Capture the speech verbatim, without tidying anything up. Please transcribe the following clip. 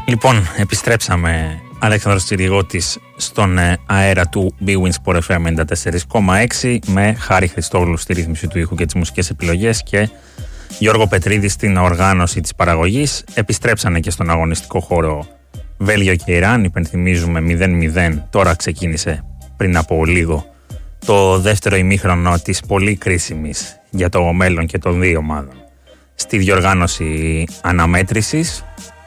Λοιπόν, επιστρέψαμε, Αλέξανδρος Τσιριγώτης, στον αέρα του Bwin Sport εφ εμ ενενήντα τέσσερα κόμμα έξι, με Χάρη Χριστόγλου στη ρύθμιση του ήχου και τις μουσικές επιλογές και Γιώργο Πετρίδη στην οργάνωση της παραγωγής. Επιστρέψανε και στον αγωνιστικό χώρο Βέλγιο και Ιράν, υπενθυμίζουμε μηδέν μηδέν, τώρα ξεκίνησε πριν από λίγο το δεύτερο ημίχρονο της πολύ κρίσιμης για το μέλλον και των δύο ομάδων στη διοργάνωση αναμέτρησης